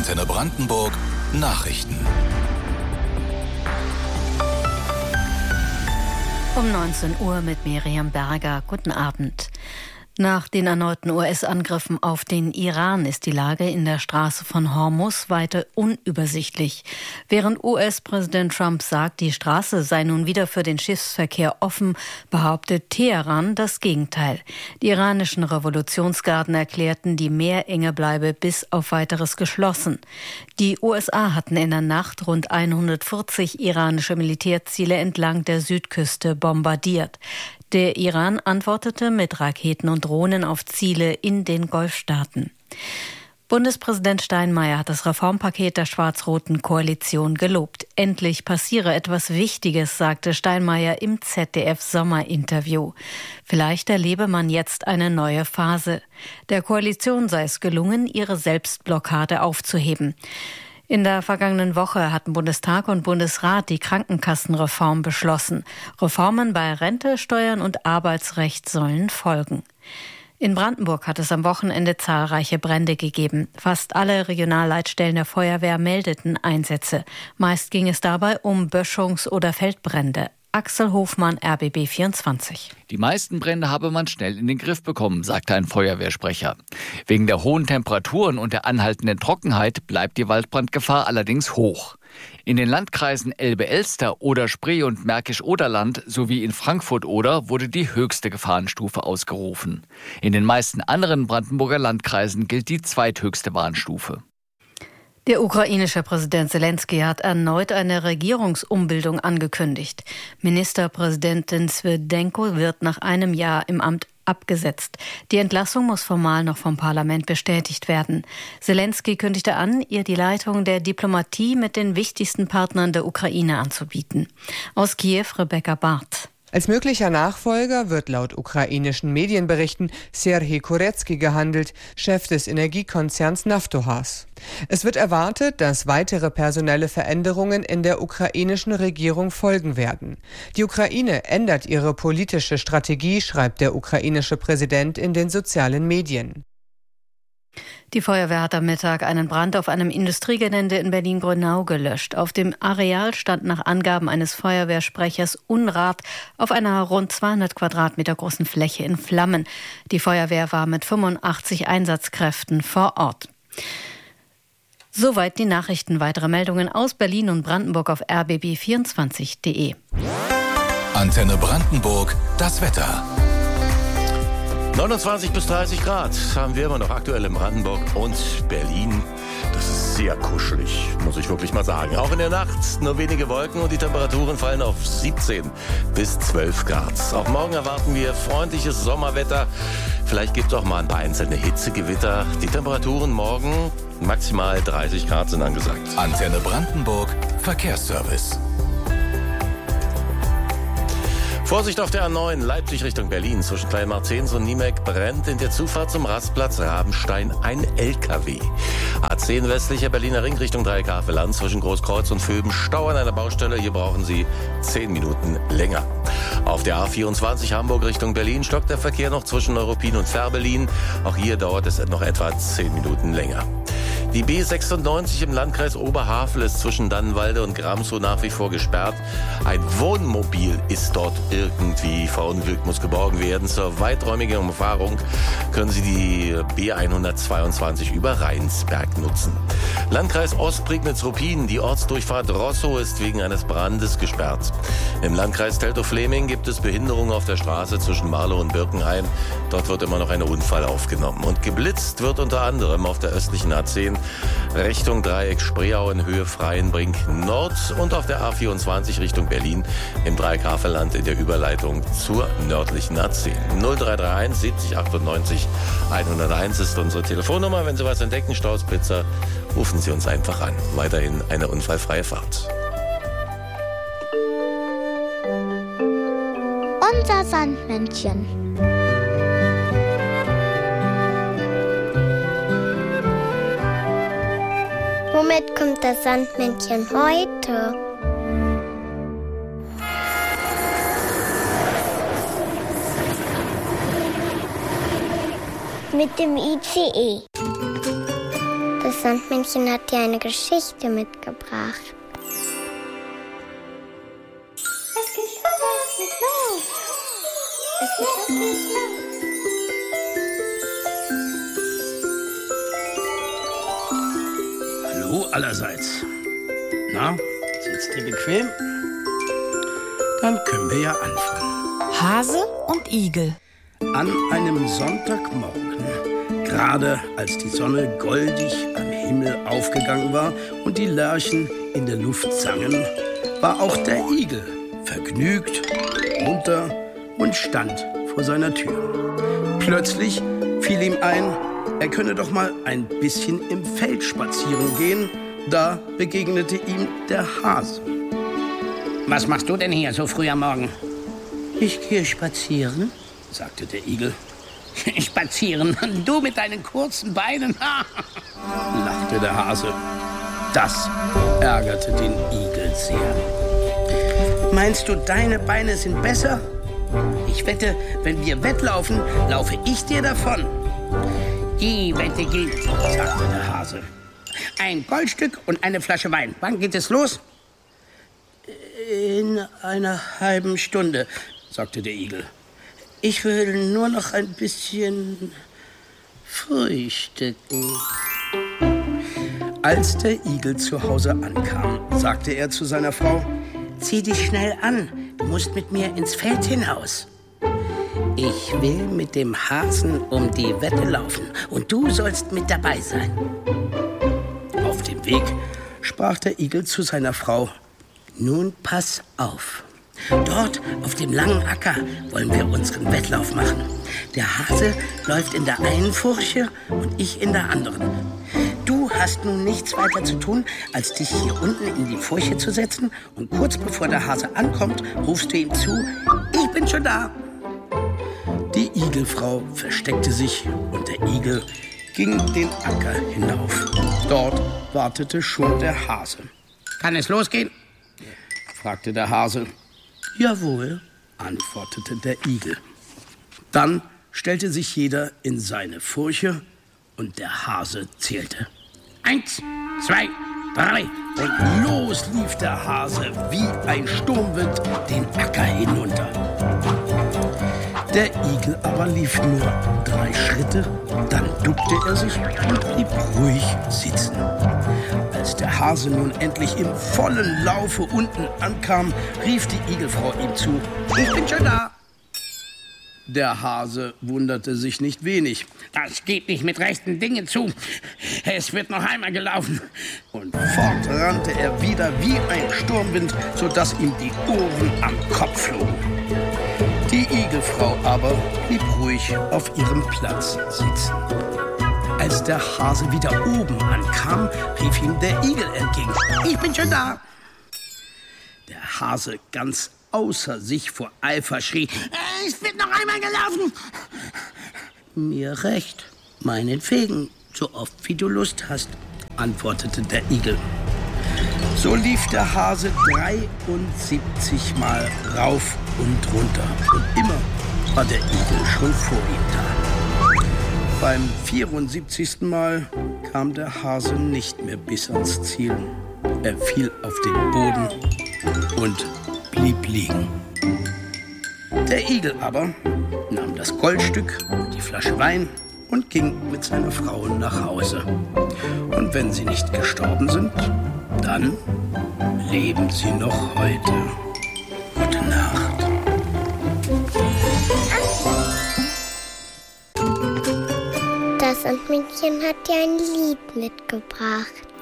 Antenne Brandenburg Nachrichten. Um 19 Uhr mit Miriam Berger. Guten Abend. Nach den erneuten US-Angriffen auf den Iran ist die Lage in der Straße von Hormuz weiter unübersichtlich. Während US-Präsident Trump sagt, die Straße sei nun wieder für den Schiffsverkehr offen, behauptet Teheran das Gegenteil. Die iranischen Revolutionsgarden erklärten, die Meerenge bleibe bis auf Weiteres geschlossen. Die USA hatten in der Nacht rund 140 iranische Militärziele entlang der Südküste bombardiert. Der Iran antwortete mit Raketen und Drohnen auf Ziele in den Golfstaaten. Bundespräsident Steinmeier hat das Reformpaket der schwarz-roten Koalition gelobt. Endlich passiere etwas Wichtiges, sagte Steinmeier im ZDF-Sommerinterview. Vielleicht erlebe man jetzt eine neue Phase. Der Koalition sei es gelungen, ihre Selbstblockade aufzuheben. In der vergangenen Woche hatten Bundestag und Bundesrat die Krankenkassenreform beschlossen. Reformen bei Rente, Steuern und Arbeitsrecht sollen folgen. In Brandenburg hat es am Wochenende zahlreiche Brände gegeben. Fast alle Regionalleitstellen der Feuerwehr meldeten Einsätze. Meist ging es dabei um Böschungs- oder Feldbrände. Axel Hofmann, RBB 24. Die meisten Brände habe man schnell in den Griff bekommen, sagte ein Feuerwehrsprecher. Wegen der hohen Temperaturen und der anhaltenden Trockenheit bleibt die Waldbrandgefahr allerdings hoch. In den Landkreisen Elbe-Elster, Oder-Spree und Märkisch-Oderland sowie in Frankfurt-Oder wurde die höchste Gefahrenstufe ausgerufen. In den meisten anderen Brandenburger Landkreisen gilt die zweithöchste Warnstufe. Der ukrainische Präsident Selenskyj hat erneut eine Regierungsumbildung angekündigt. Ministerpräsidentin Svyrydenko wird nach einem Jahr im Amt abgesetzt. Die Entlassung muss formal noch vom Parlament bestätigt werden. Selenskyj kündigte an, ihr die Leitung der Diplomatie mit den wichtigsten Partnern der Ukraine anzubieten. Aus Kiew Rebecca Barth. Als möglicher Nachfolger wird laut ukrainischen Medienberichten Serhij Kurecki gehandelt, Chef des Energiekonzerns Naftogaz. Es wird erwartet, dass weitere personelle Veränderungen in der ukrainischen Regierung folgen werden. Die Ukraine ändert ihre politische Strategie, schreibt der ukrainische Präsident in den sozialen Medien. Die Feuerwehr hat am Mittag einen Brand auf einem Industriegelände in Berlin-Grünau gelöscht. Auf dem Areal stand nach Angaben eines Feuerwehrsprechers Unrat auf einer rund 200 Quadratmeter großen Fläche in Flammen. Die Feuerwehr war mit 85 Einsatzkräften vor Ort. Soweit die Nachrichten. Weitere Meldungen aus Berlin und Brandenburg auf rbb24.de. Antenne Brandenburg, das Wetter. 29 bis 30 Grad haben wir immer noch aktuell in Brandenburg und Berlin. Das ist sehr kuschelig, muss ich wirklich mal sagen. Auch in der Nacht nur wenige Wolken und die Temperaturen fallen auf 17 bis 12 Grad. Auch morgen erwarten wir freundliches Sommerwetter. Vielleicht gibt es auch mal ein paar einzelne Hitzegewitter. Die Temperaturen morgen maximal 30 Grad sind angesagt. Antenne Brandenburg, Verkehrsservice. Vorsicht auf der A9, Leipzig Richtung Berlin. Zwischen Kleinmarzens und Niemek brennt in der Zufahrt zum Rastplatz Rabenstein ein LKW. A10 westlicher Berliner Ring Richtung Dreieck-Havelland. Zwischen Großkreuz und Vöben Stau an einer Baustelle. Hier brauchen Sie 10 Minuten länger. Auf der A24 Hamburg Richtung Berlin stockt der Verkehr noch zwischen Neuruppin und Fährberlin. Auch hier dauert es noch etwa 10 Minuten länger. Die B96 im Landkreis Oberhavel ist zwischen Dannenwalde und Gramsow nach wie vor gesperrt. Ein Wohnmobil ist dort irgendwie verunglückt, muss geborgen werden. Zur weiträumigen Umfahrung können Sie die B122 über Rheinsberg nutzen. Landkreis Ostprignitz-Ruppin, die Ortsdurchfahrt Rossow ist wegen eines Brandes gesperrt. Im Landkreis Teltow-Fleming gibt es Behinderungen auf der Straße zwischen Marlow und Birkenheim. Dort wird immer noch ein Unfall aufgenommen. Und geblitzt wird unter anderem auf der östlichen A10 Richtung Dreieck Spreeau in Höhe Freienbrink Nord und auf der A24 Richtung Berlin im Dreieck Havelland in der Überleitung zur nördlichen A10. 0331 70 98 101 ist unsere Telefonnummer. Wenn Sie was entdecken, Stausblitzer, rufen Sie uns einfach an. Weiterhin eine unfallfreie Fahrt. Unser Sandmännchen. Womit kommt das Sandmännchen heute? Mit dem ICE. Das Sandmännchen hat dir eine Geschichte mitgebracht. Es geht los! Es geht los! Hallo allerseits. Na, sitzt ihr bequem? Dann können wir ja anfangen. Hase und Igel. An einem Sonntagmorgen, gerade als die Sonne goldig am Himmel aufgegangen war und die Lerchen in der Luft sangen, war auch der Igel vergnügt, munter und stand vor seiner Tür. Plötzlich fiel ihm ein, er könne doch mal ein bisschen im Feld spazieren gehen. Da begegnete ihm der Hase. Was machst du denn hier so früh am Morgen? Ich gehe spazieren, sagte der Igel. Spazieren? Du mit deinen kurzen Beinen? Lachte der Hase. Das ärgerte den Igel sehr. Meinst du, deine Beine sind besser? Ich wette, wenn wir wettlaufen, laufe ich dir davon. Die Wette gilt, sagte der Hase. Ein Goldstück und eine Flasche Wein. Wann geht es los? In einer halben Stunde, sagte der Igel. Ich will nur noch ein bisschen frühstücken. Als der Igel zu Hause ankam, sagte er zu seiner Frau: Zieh dich schnell an, du musst mit mir ins Feld hinaus. Ich will mit dem Hasen um die Wette laufen und du sollst mit dabei sein. Auf dem Weg sprach der Igel zu seiner Frau: Nun pass auf. Dort auf dem langen Acker wollen wir unseren Wettlauf machen. Der Hase läuft in der einen Furche und ich in der anderen. Du hast nun nichts weiter zu tun, als dich hier unten in die Furche zu setzen und kurz bevor der Hase ankommt, rufst du ihm zu: Ich bin schon da. Die Igelfrau versteckte sich und der Igel ging den Acker hinauf. Dort wartete schon der Hase. Kann es losgehen? Fragte der Hase. Jawohl, antwortete der Igel. Dann stellte sich jeder in seine Furche und der Hase zählte. 1, 2, 3. Und los lief der Hase wie ein Sturmwind den Acker hinunter. Der Igel aber lief nur 3 Schritte, dann duckte er sich und blieb ruhig sitzen. Als der Hase nun endlich im vollen Laufe unten ankam, rief die Igelfrau ihm zu: Ich bin schon da. Der Hase wunderte sich nicht wenig. Das geht nicht mit rechten Dingen zu. Es wird noch einmal gelaufen. Und fort rannte er wieder wie ein Sturmwind, sodass ihm die Ohren am Kopf flogen. Die Igelfrau aber blieb ruhig auf ihrem Platz sitzen. Als der Hase wieder oben ankam, rief ihm der Igel entgegen: Ich bin schon da. Der Hase, ganz außer sich vor Eifer, schrie: Es wird noch einmal gelaufen. Mir recht, meinetwegen, so oft wie du Lust hast, antwortete der Igel. So lief der Hase 73 Mal rauf und runter. Und immer war der Igel schon vor ihm da. Beim 74. Mal kam der Hase nicht mehr bis ans Ziel. Er fiel auf den Boden und blieb liegen. Der Igel aber nahm das Goldstück und die Flasche Wein und ging mit seiner Frau nach Hause. Und wenn sie nicht gestorben sind, dann leben sie noch heute. Gute Nacht. Das Sandmännchen hat dir ein Lied mitgebracht.